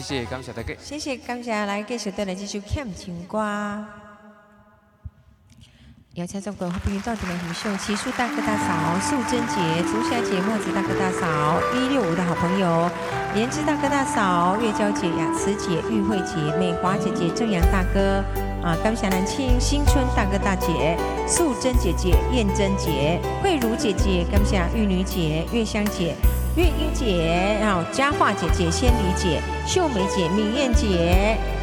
谢谢，感谢大家。 谢谢，感谢，来继续带来这首《欠情歌》。邀请中国好朋友到这边欣赏奇数大哥大嫂、素贞姐、朱霞姐、墨子大哥大嫂、165的好朋友、莲枝大哥大嫂、月娇姐、雅慈姐、玉慧姐、美华姐姐、正阳大哥啊，感谢南青、新春大哥大姐、素贞姐姐、燕珍姐、慧茹姐姐，感谢玉女姐、月香姐、月英姐，然后佳话姐姐、仙女姐、秀梅姐、敏燕姐。